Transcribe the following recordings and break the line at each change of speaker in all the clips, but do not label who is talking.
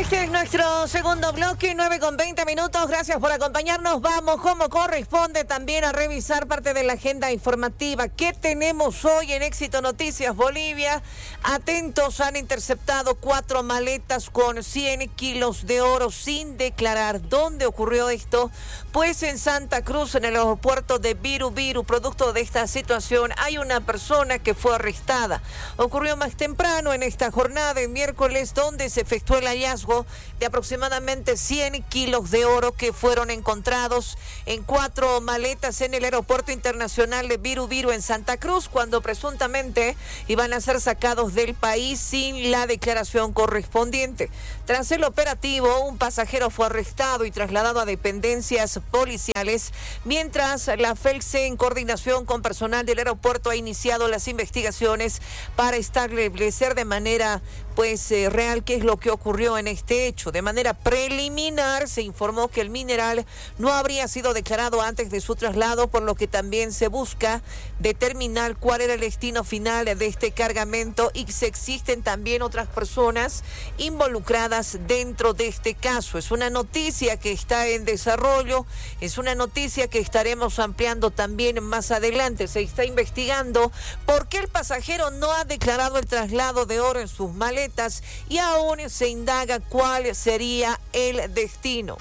Este es nuestro segundo bloque, 9:20. Gracias por acompañarnos. Vamos, como corresponde, también a revisar parte de la agenda informativa. ¿Qué tenemos hoy en Éxito Noticias Bolivia? Atentos, han interceptado 4 maletas con 100 kilos de oro sin declarar. ¿Dónde ocurrió esto? Pues en Santa Cruz, en el aeropuerto de Viru Viru. Producto de esta situación, hay una persona que fue arrestada. Ocurrió más temprano en esta jornada, el miércoles, donde se efectuó el hallazgo de aproximadamente 100 kilos de oro que fueron encontrados en 4 maletas en el aeropuerto internacional de Viru Viru en Santa Cruz, cuando presuntamente iban a ser sacados del país sin la declaración correspondiente. Tras el operativo, un pasajero fue arrestado y trasladado a dependencias policiales, mientras la FELCE, en coordinación con personal del aeropuerto, ha iniciado las investigaciones para establecer de manera real qué es lo que ocurrió en este hecho. De manera preliminar se informó que el mineral no habría sido declarado antes de su traslado, por lo que también se busca determinar cuál era el destino final de este cargamento y si existen también otras personas involucradas dentro de este caso. Es una noticia que está en desarrollo, es una noticia que estaremos ampliando también más adelante. Se está investigando por qué el pasajero no ha declarado el traslado de oro en sus maletas y aún se indaga cuál sería el destino.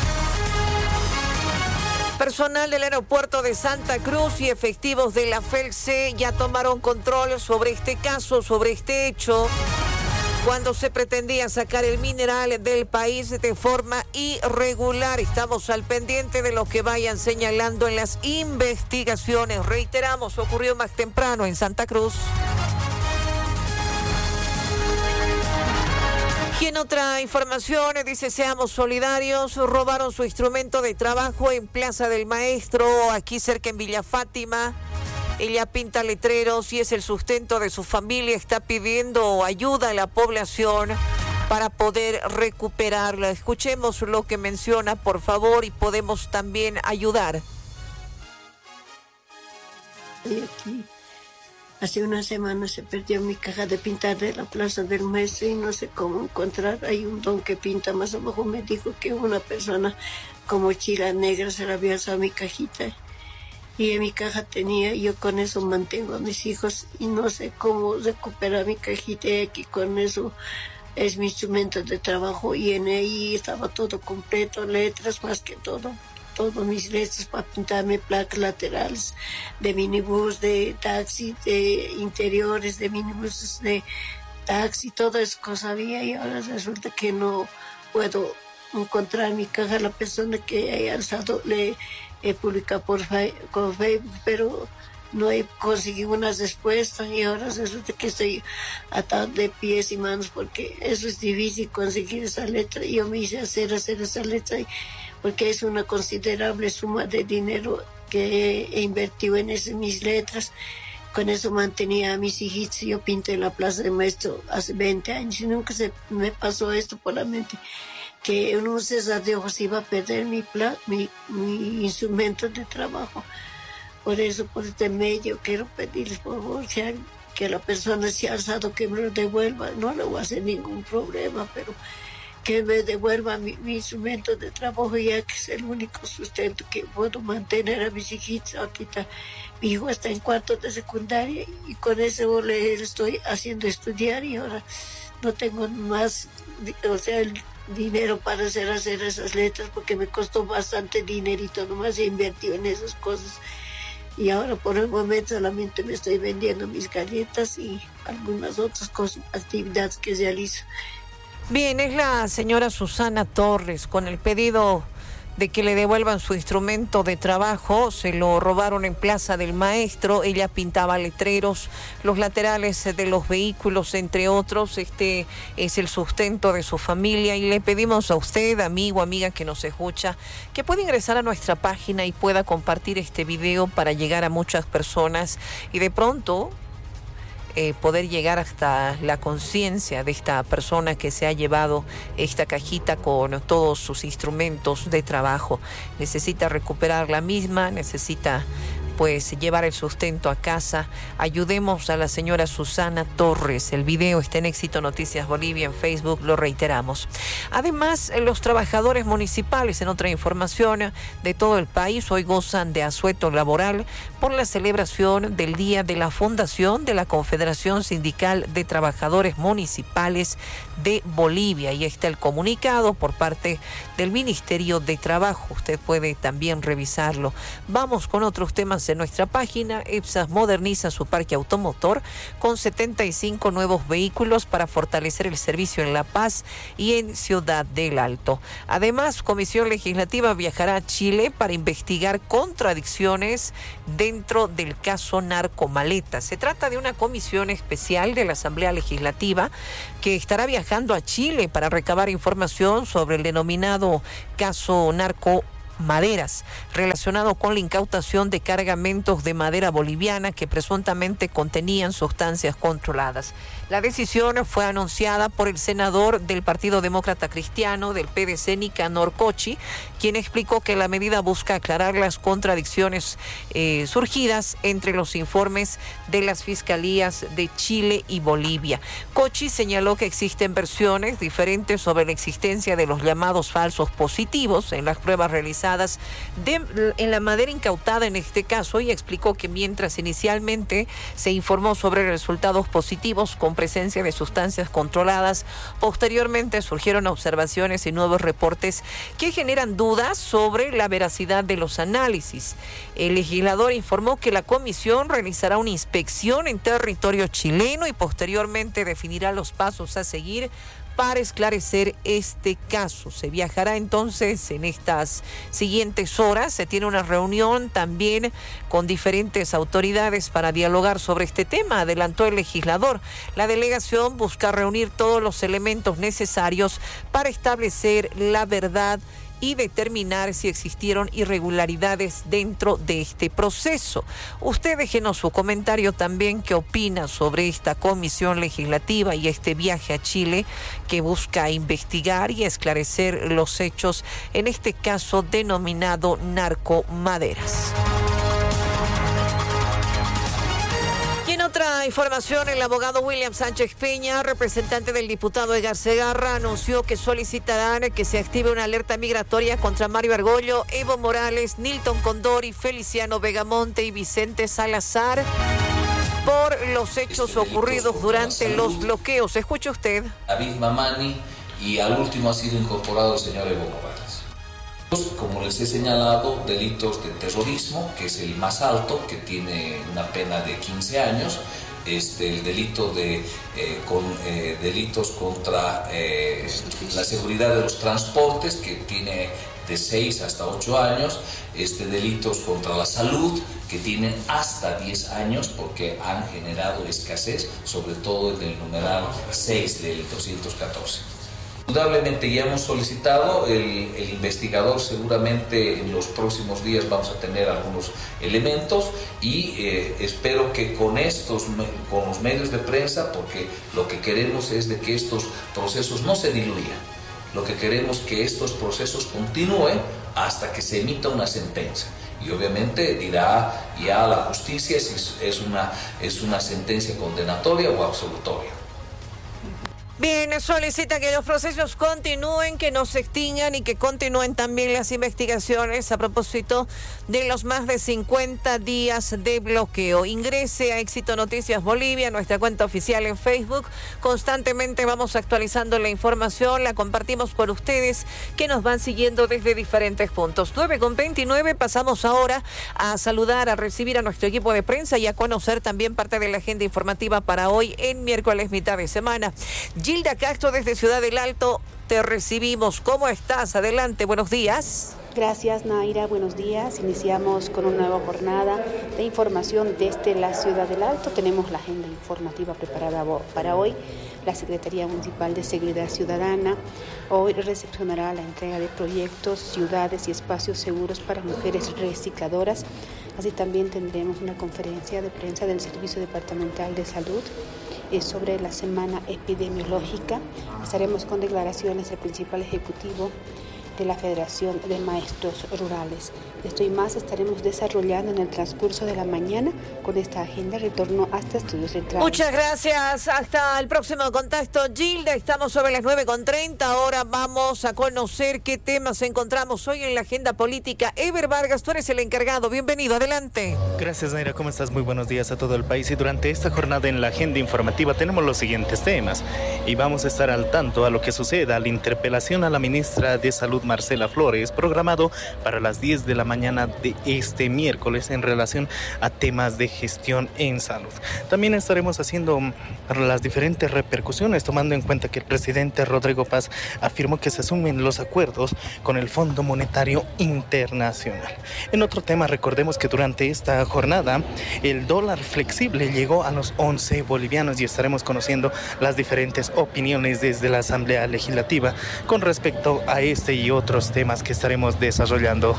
Personal del aeropuerto de Santa Cruz y efectivos de la FELCE ya tomaron control sobre este caso, sobre este hecho, cuando se pretendía sacar el mineral del país de forma irregular. Estamos al pendiente de lo que vayan señalando en las investigaciones. Reiteramos, ocurrió más temprano en Santa Cruz. Y en otra información, dice, seamos solidarios, robaron su instrumento de trabajo en Plaza del Maestro, aquí cerca en Villa Fátima. Ella pinta letreros y es el sustento de su familia. Está pidiendo ayuda a la población para poder recuperarla. Escuchemos lo que menciona, por favor, y podemos también ayudar.
Aquí. Hace una semana se perdió mi caja de pintar de la Plaza del Maestro y no sé cómo encontrar. Hay un don que pinta más abajo. Me dijo que una persona con mochila negra se la había usado mi cajita. Y en mi caja tenía, yo con eso mantengo a mis hijos y no sé cómo recuperar mi cajita. Y aquí con eso es mi instrumento de trabajo y en ahí estaba todo completo, letras más que todo. Todos mis letras para pintarme placas laterales de minibús, de taxi, de interiores, de minibús, de taxi, todas esas cosas había y ahora resulta que no puedo encontrar mi caja. La persona que haya alzado le he publicado por Facebook, pero no he conseguido una respuesta y ahora resulta que estoy atado de pies y manos porque eso es difícil conseguir esa letra. Yo me hice hacer esa letra porque es una considerable suma de dinero que he invertido en mis letras. Con eso mantenía a mis hijitos. Yo pinté en la Plaza del Maestro hace 20 años y nunca se me pasó esto por la mente, que en un cesar de ojos iba a perder mi instrumento de trabajo. Por eso, por este medio, quiero pedirles, por favor, que la persona se ha alzado, que me lo devuelva. No le voy a hacer ningún problema, pero que me devuelva mi instrumento de trabajo, ya que es el único sustento que puedo mantener a mis hijitos. Aquí está, mi hijo está en 4º de secundaria y con eso le estoy haciendo estudiar y ahora no tengo más, el dinero para hacer esas letras porque me costó bastante dinerito, nomás he invertido en esas cosas. Y ahora por el momento solamente me estoy vendiendo mis galletas y algunas otras cosas, actividades que realizo.
Bien, es la señora Susana Torres con el pedido de que le devuelvan su instrumento de trabajo. Se lo robaron en Plaza del Maestro. Ella pintaba letreros, los laterales de los vehículos, entre otros. Este es el sustento de su familia y le pedimos a usted, amigo, amiga que nos escucha, que pueda ingresar a nuestra página y pueda compartir este video para llegar a muchas personas y de pronto poder llegar hasta la conciencia de esta persona que se ha llevado esta cajita con todos sus instrumentos de trabajo. Necesita recuperar la misma, necesita pues llevar el sustento a casa. Ayudemos a la señora Susana Torres. El video está en Éxito Noticias Bolivia en Facebook, lo reiteramos. Además, los trabajadores municipales, en otra información de todo el país, hoy gozan de asueto laboral por la celebración del Día de la Fundación de la Confederación Sindical de Trabajadores Municipales de Bolivia. Y está el comunicado por parte del Ministerio de Trabajo. Usted puede también revisarlo. Vamos con otros temas en nuestra página. EPSA moderniza su parque automotor con 75 nuevos vehículos para fortalecer el servicio en La Paz y en Ciudad del Alto. Además, Comisión Legislativa viajará a Chile para investigar contradicciones dentro del caso Narcomaleta. Se trata de una comisión especial de la Asamblea Legislativa que estará viajando a Chile para recabar información sobre el denominado caso Narcomaderas, relacionado con la incautación de cargamentos de madera boliviana que presuntamente contenían sustancias controladas. La decisión fue anunciada por el senador del Partido Demócrata Cristiano del PDC, Nicanor Cochi, quien explicó que la medida busca aclarar las contradicciones surgidas entre los informes de las fiscalías de Chile y Bolivia. Cochi señaló que existen versiones diferentes sobre la existencia de los llamados falsos positivos en las pruebas realizadas en la madera incautada en este caso, y explicó que mientras inicialmente se informó sobre resultados positivos con presencia de sustancias controladas, posteriormente surgieron observaciones y nuevos reportes que generan dudas sobre la veracidad de los análisis. El legislador informó que la comisión realizará una inspección en territorio chileno y posteriormente definirá los pasos a seguir para esclarecer este caso. Se viajará entonces en estas siguientes horas. Se tiene una reunión también con diferentes autoridades para dialogar sobre este tema, adelantó el legislador. La delegación busca reunir todos los elementos necesarios para establecer la verdad y determinar si existieron irregularidades dentro de este proceso. Usted déjenos su comentario también, qué opina sobre esta comisión legislativa y este viaje a Chile que busca investigar y esclarecer los hechos en este caso denominado Narcomaderas. En otra información, el abogado William Sánchez Peña, representante del diputado Edgar Segarra, anunció que solicitarán que se active una alerta migratoria contra Mario Argollo, Evo Morales, Nilton Condori, Feliciano Vegamonte y Vicente Salazar por los hechos ocurridos durante los bloqueos. Escuche usted.
David Mamani, y al último ha sido incorporado el señor Evo Morales. Como les he señalado, delitos de terrorismo, que es el más alto, que tiene una pena de 15 años, el delito de delitos contra la seguridad de los transportes, que tiene de 6 hasta 8 años, delitos contra la salud, que tienen hasta 10 años, porque han generado escasez, sobre todo en el numeral 6 del 214. Indudablemente ya hemos solicitado, el investigador seguramente en los próximos días vamos a tener algunos elementos y espero que con los medios de prensa, porque lo que queremos es de que estos procesos no se diluyan, lo que queremos es que estos procesos continúen hasta que se emita una sentencia. Y obviamente dirá ya la justicia si es una sentencia condenatoria o absolutoria.
Bien, solicita que los procesos continúen, que no se extingan y que continúen también las investigaciones a propósito de los más de 50 días de bloqueo. Ingrese a Éxito Noticias Bolivia, nuestra cuenta oficial en Facebook. Constantemente vamos actualizando la información, la compartimos con ustedes que nos van siguiendo desde diferentes puntos. 9:29, pasamos ahora a saludar, a recibir a nuestro equipo de prensa y a conocer también parte de la agenda informativa para hoy en miércoles mitad de semana. Gilda Castro desde Ciudad del Alto, te recibimos. ¿Cómo estás? Adelante, buenos días.
Gracias, Naira. Buenos días. Iniciamos con una nueva jornada de información desde la Ciudad del Alto. Tenemos la agenda informativa preparada para hoy. La Secretaría Municipal de Seguridad Ciudadana hoy recepcionará la entrega de proyectos, ciudades y espacios seguros para mujeres recicladoras. Así también tendremos una conferencia de prensa del Servicio Departamental de Salud sobre la semana epidemiológica. Estaremos con declaraciones del principal ejecutivo de la Federación de Maestros Rurales. Esto y más estaremos desarrollando en el transcurso de la mañana con esta agenda. Retorno hasta Estudios Centrales.
Muchas gracias. Hasta el próximo contacto, Gilda. Estamos sobre las 9:30. Ahora vamos a conocer qué temas encontramos hoy en la agenda política. Ever Vargas, tú eres el encargado. Bienvenido, adelante.
Gracias, Naira. ¿Cómo estás? Muy buenos días a todo el país. Y durante esta jornada en la agenda informativa tenemos los siguientes temas. Y vamos a estar al tanto a lo que suceda a la interpelación a la ministra de Salud, Marcela Flores, programado para las 10 de la mañana de este miércoles en relación a temas de gestión en salud. También estaremos haciendo las diferentes repercusiones, tomando en cuenta que el presidente Rodrigo Paz afirmó que se asumen los acuerdos con el Fondo Monetario Internacional. En otro tema, recordemos que durante esta jornada el dólar flexible llegó a los 11 bolivianos y estaremos conociendo las diferentes opiniones desde la Asamblea Legislativa con respecto a este y otros temas que estaremos desarrollando.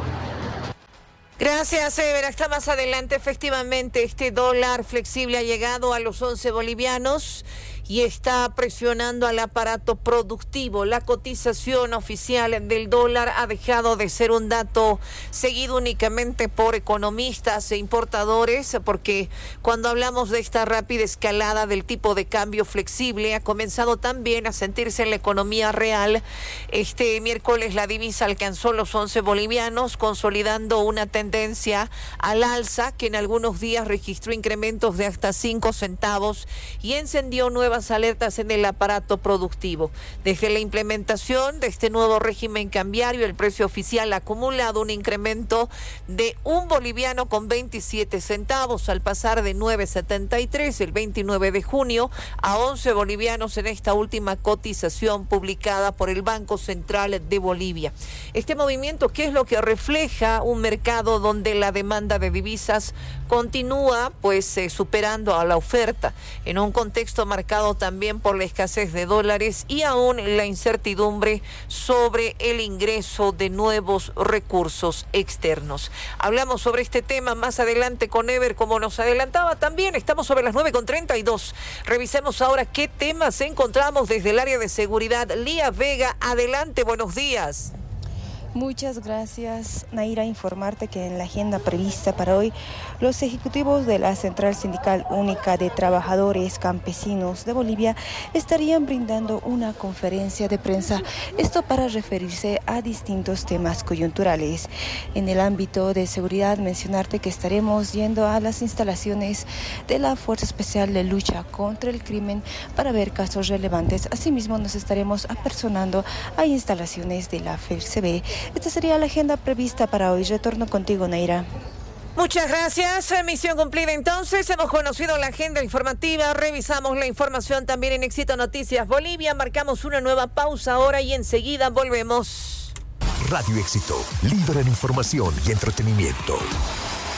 Gracias, Ever. Hasta más adelante. Efectivamente, este dólar flexible ha llegado a los 11 bolivianos y está presionando al aparato productivo. La cotización oficial del dólar ha dejado de ser un dato seguido únicamente por economistas e importadores, porque cuando hablamos de esta rápida escalada del tipo de cambio flexible, ha comenzado también a sentirse en la economía real. Este miércoles la divisa alcanzó los 11 bolivianos, consolidando una tendencia al alza que en algunos días registró incrementos de hasta 5 centavos y encendió nuevas alertas en el aparato productivo. Desde la implementación de este nuevo régimen cambiario, el precio oficial ha acumulado un incremento de 1 boliviano con 27 centavos al pasar de 9.73 el 29 de junio a 11 bolivianos en esta última cotización publicada por el Banco Central de Bolivia. Este movimiento, ¿qué es lo que refleja? Un mercado donde la demanda de divisas continúa superando a la oferta en un contexto marcado también por la escasez de dólares y aún la incertidumbre sobre el ingreso de nuevos recursos externos. Hablamos sobre este tema más adelante con Ever, como nos adelantaba también. Estamos sobre las 9:32. Revisemos ahora qué temas encontramos desde el área de seguridad. Lía Vega, adelante, buenos días.
Muchas gracias, Naira. Informarte que en la agenda prevista para hoy, los ejecutivos de la Central Sindical Única de Trabajadores Campesinos de Bolivia estarían brindando una conferencia de prensa, esto para referirse a distintos temas coyunturales. En el ámbito de seguridad, mencionarte que estaremos yendo a las instalaciones de la Fuerza Especial de Lucha contra el Crimen para ver casos relevantes. Asimismo, nos estaremos apersonando a instalaciones de la FELCB. Esta sería la agenda prevista para hoy. Retorno contigo, Naira.
Muchas gracias. Misión cumplida entonces. Hemos conocido la agenda informativa, revisamos la información también en Éxito Noticias Bolivia. Marcamos una nueva pausa ahora y enseguida volvemos.
Radio Éxito, líder en información y entretenimiento.